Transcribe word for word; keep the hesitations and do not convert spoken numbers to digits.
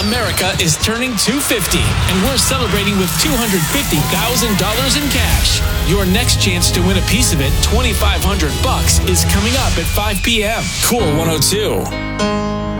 America is turning two hundred fifty, and we're celebrating with two hundred fifty thousand dollars in cash. Your next chance to win a piece of it, twenty-five hundred bucks, is coming up at five p.m. Cool one oh two.